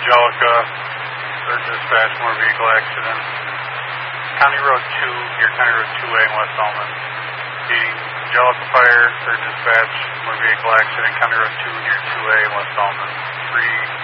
Angelica, third dispatch, motor vehicle accident. County Road 2, your County Road 2A in West Almond. The Angelica Fire, third dispatch, motor vehicle accident, County Road 2, near 2A in West Almond. 3